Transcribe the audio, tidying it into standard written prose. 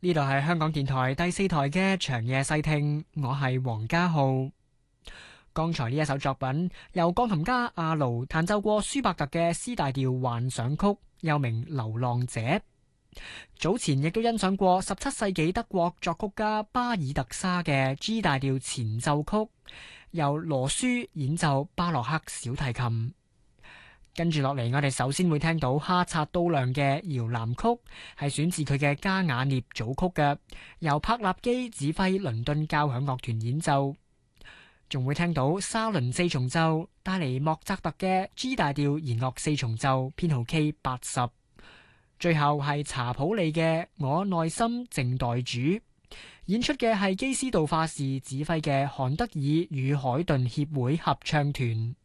呢度係香港電台第四台嘅長夜細聽，我係黃家浩。剛才呢一首作品由鋼琴家阿盧彈奏過舒伯特嘅 C 大調幻想曲，又名《流浪者》。早前亦都欣賞過17世紀德國作曲家巴爾特沙嘅 G 大調前奏曲，由羅舒演奏巴洛克小提琴。跟住落嚟，我哋首先會聽到哈察都亮嘅搖籃曲，係選自佢嘅加雅涅組曲嘅，由柏納基指揮倫敦交響樂團演奏。仲會聽到沙倫四重奏帶嚟莫扎特嘅 G 大調弦樂四重奏編號 K80。最後係查普利嘅我內心靜待主，演出嘅係基斯道化士指揮嘅韓德爾與海頓協會合唱團。